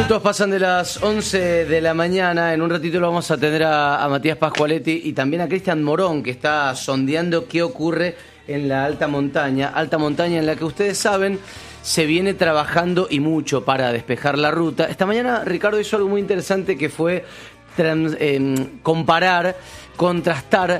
Minutos pasan de las 11 de la mañana. En un ratito lo vamos a tener a Matías Pascualetti y también a Cristian Morón, que está sondeando qué ocurre en la alta montaña en la que ustedes saben se viene trabajando y mucho para despejar la ruta. Esta mañana Ricardo hizo algo muy interesante que fue comparar, contrastar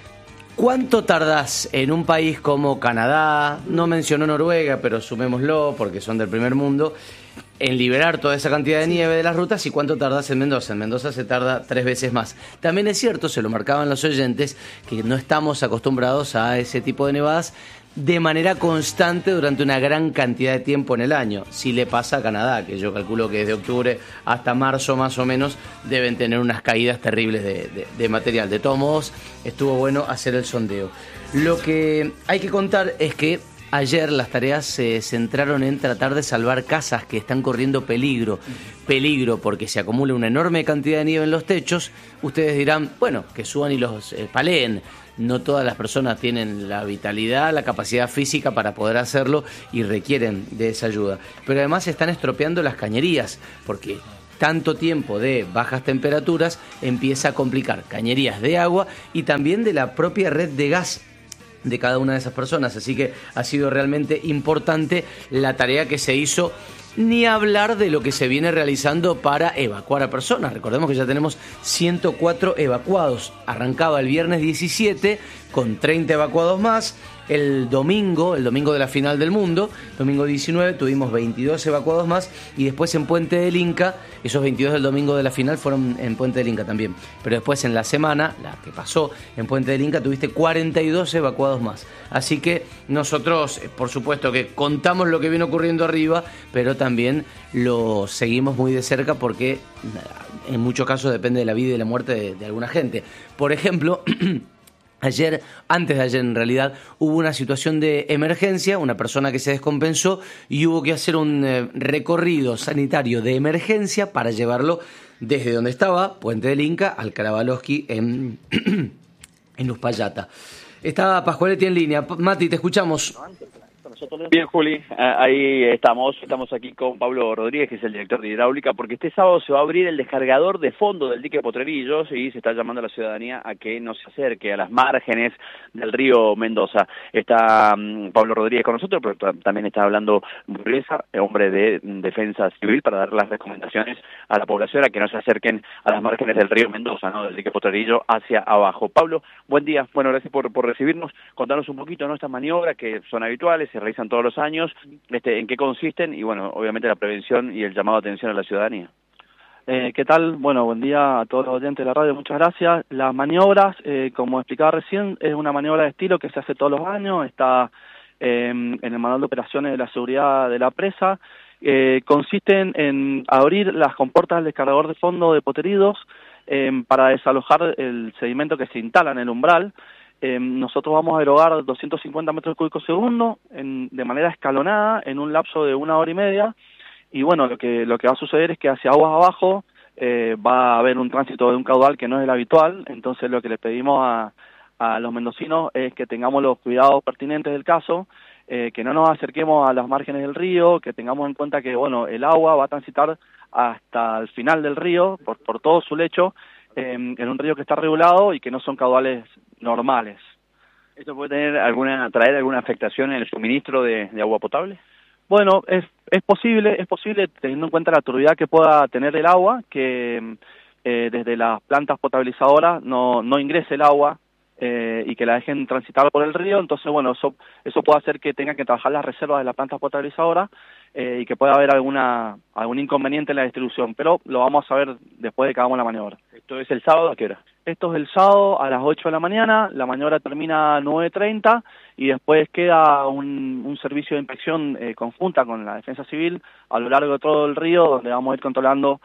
cuánto tardás en un país como Canadá, no mencionó Noruega, pero sumémoslo porque son del primer mundo, en liberar toda esa cantidad de nieve de las rutas y cuánto tardás en Mendoza. En Mendoza se tarda 3 veces más. También es cierto, se lo marcaban los oyentes, que no estamos acostumbrados a ese tipo de nevadas de manera constante durante una gran cantidad de tiempo en el año. Si le pasa a Canadá, que yo calculo que desde octubre hasta marzo más o menos deben tener unas caídas terribles de material. De todos modos, estuvo bueno hacer el sondeo. Lo que hay que contar es que ayer las tareas se centraron en tratar de salvar casas que están corriendo peligro. Peligro porque se acumula una enorme cantidad de nieve en los techos. Ustedes dirán, bueno, que suban y los paleen. No todas las personas tienen la vitalidad, la capacidad física para poder hacerlo y requieren de esa ayuda. Pero además se están estropeando las cañerías porque tanto tiempo de bajas temperaturas empieza a complicar cañerías de agua y también de la propia red de gas de cada una de esas personas. Así que ha sido realmente importante la tarea que se hizo, ni hablar de lo que se viene realizando para evacuar a personas. Recordemos que ya tenemos 104 evacuados. Arrancaba el viernes 17 con 30 evacuados más. El domingo de la final del mundo, domingo 19, tuvimos 22 evacuados más y después en Puente del Inca, esos 22 del domingo de la final fueron en Puente del Inca también. Pero después en la semana, la que pasó en Puente del Inca, tuviste 42 evacuados más. Así que nosotros, por supuesto que contamos lo que viene ocurriendo arriba, pero también lo seguimos muy de cerca porque en muchos casos depende de la vida y la muerte de alguna gente. Por ejemplo, antes de ayer en realidad, hubo una situación de emergencia, una persona que se descompensó y hubo que hacer un recorrido sanitario de emergencia para llevarlo desde donde estaba, Puente del Inca, al Karabalowski en Uspallata. Está Pascualetti en línea. Mati, te escuchamos. Bien, Juli, ahí estamos aquí con Pablo Rodríguez, que es el director de hidráulica, porque este sábado se va a abrir el descargador de fondo del dique Potrerillos y se está llamando a la ciudadanía a que no se acerque a las márgenes del río Mendoza. Está Pablo Rodríguez con nosotros, pero también está hablando Burguesa, hombre de Defensa Civil, para dar las recomendaciones a la población a que no se acerquen a las márgenes del río Mendoza, ¿no? Del dique Potrerillo hacia abajo. Pablo, buen día, bueno, gracias por recibirnos, contarnos un poquito, ¿no? Estas maniobras que son habituales, se realizan todos los años, en qué consisten y, bueno, obviamente la prevención y el llamado de atención a la ciudadanía. ¿Qué tal? Bueno, buen día a todos los oyentes de la radio, muchas gracias. Las maniobras, como explicaba recién, es una maniobra de estilo que se hace todos los años, está en el manual de operaciones de la seguridad de la presa. Consisten en abrir las compuertas del descargador de fondo de Potrerillos para desalojar el sedimento que se instala en el umbral. Nosotros vamos a erogar 250 metros cúbicos segundo de manera escalonada en un lapso de 1 hora y media. Y bueno, lo que va a suceder es que hacia aguas abajo va a haber un tránsito de un caudal que no es el habitual. Entonces lo que le pedimos a los mendocinos es que tengamos los cuidados pertinentes del caso, que no nos acerquemos a las márgenes del río, que tengamos en cuenta que bueno, el agua va a transitar hasta el final del río, por todo su lecho, en un río que está regulado y que no son caudales normales. ¿Esto puede traer alguna afectación en el suministro de agua potable? Bueno, es posible teniendo en cuenta la turbidez que pueda tener el agua, que desde las plantas potabilizadoras no ingrese el agua y que la dejen transitar por el río. Entonces, bueno, eso puede hacer que tengan que trabajar las reservas de las plantas potabilizadoras y que pueda haber algún inconveniente en la distribución, pero lo vamos a ver después de que hagamos la maniobra. ¿Esto es el sábado a qué hora? Esto es el sábado a las 8 de la mañana, la maniobra termina a 9:30 y después queda un servicio de inspección conjunta con la Defensa Civil a lo largo de todo el río, donde vamos a ir controlando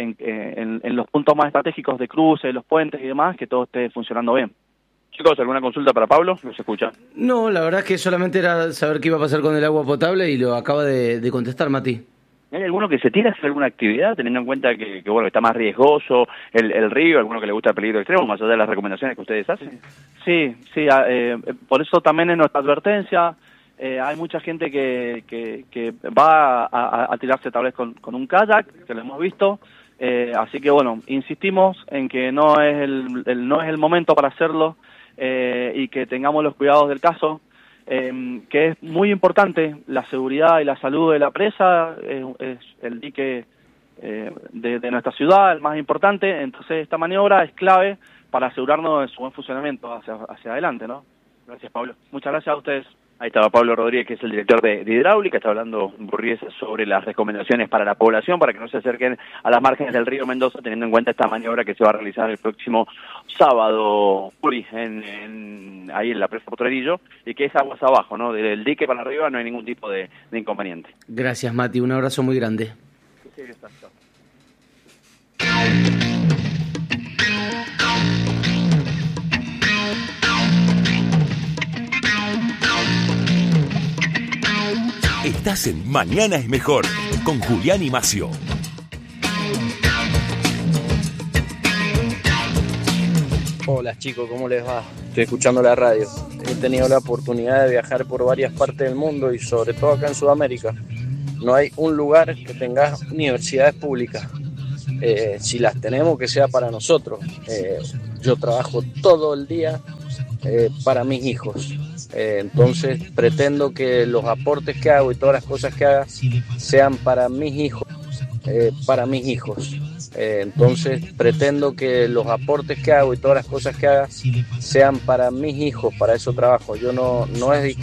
en los puntos más estratégicos de cruce, los puentes y demás, que todo esté funcionando bien. Chicos, ¿alguna consulta para Pablo? ¿Los escucha? No, la verdad es que solamente era saber qué iba a pasar con el agua potable y lo acaba de contestar Mati. ¿Hay alguno que se tira a hacer alguna actividad, teniendo en cuenta que bueno, está más riesgoso el río, alguno que le gusta el peligro extremo, más allá de las recomendaciones que ustedes hacen? Sí, por eso también es nuestra advertencia, Hay mucha gente que va a tirarse tal vez con un kayak, que lo hemos visto. Así que bueno, insistimos en que no es el momento para hacerlo, y que tengamos los cuidados del caso, que es muy importante. La seguridad y la salud de la presa es el dique de nuestra ciudad, el más importante. Entonces esta maniobra es clave para asegurarnos de su buen funcionamiento hacia adelante, ¿no? Gracias, Pablo. Muchas gracias a ustedes. Ahí estaba Pablo Rodríguez, que es el director de Hidráulica, está hablando Burriesa sobre las recomendaciones para la población, para que no se acerquen a las márgenes del río Mendoza, teniendo en cuenta esta maniobra que se va a realizar el próximo sábado, Juli, ahí en la presa Potrerillo, y que es aguas abajo, ¿no? Del dique para arriba no hay ningún tipo de inconveniente. Gracias, Mati, un abrazo muy grande. Sí, está. Estás en Mañana es Mejor, con Julián y Macio. Hola chicos, ¿cómo les va? Estoy escuchando la radio. He tenido la oportunidad de viajar por varias partes del mundo y sobre todo acá en Sudamérica. No hay un lugar que tenga universidades públicas. Si las tenemos, que sea para nosotros. Yo trabajo todo el día para mis hijos. Entonces pretendo que los aportes que hago y todas las cosas que haga sean para mis hijos. Entonces pretendo que los aportes que hago y todas las cosas que haga sean para mis hijos. Para eso trabajo. Yo no es